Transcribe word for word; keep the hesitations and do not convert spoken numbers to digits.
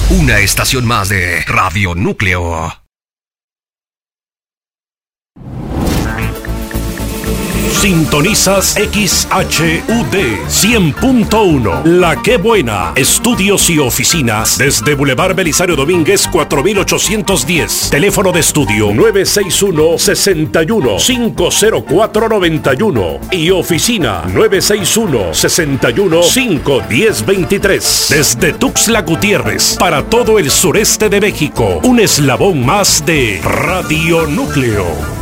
Una estación más de Radio Núcleo. Sintonizas X H U D cien punto uno. La Qué Buena. Estudios y oficinas desde Boulevard Belisario Domínguez cuatro mil ochocientos diez. Teléfono de estudio nueve seis uno, seis uno, cinco cero cuatro, nueve uno y oficina nueve seis uno, seis uno, cinco uno cero, dos tres. Desde Tuxtla Gutiérrez para todo el sureste de México. Un eslabón más de Radio Núcleo.